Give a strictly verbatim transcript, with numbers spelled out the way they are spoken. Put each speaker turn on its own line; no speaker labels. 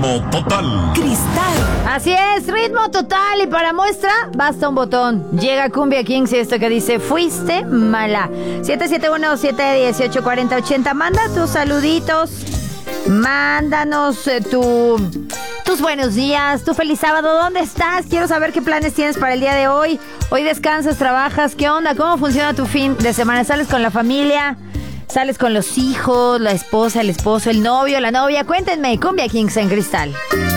ritmo total.
Cristal.
Así es, ritmo total. Y para muestra, basta un botón. Llega Cumbia Kings y esto que dice: fuiste mala. siete siete uno, siete uno ocho, cuatro cero ocho cero. Manda tus saluditos. Mándanos eh, tu... tus buenos días, tu feliz sábado. ¿Dónde estás? Quiero saber qué planes tienes para el día de hoy. Hoy descansas, trabajas. ¿Qué onda? ¿Cómo funciona tu fin de semana? ¿Sales con la familia? ¿Sales con los hijos, la esposa, el esposo, el novio, la novia? Cuéntenme. Cumbia Kings en Cristal.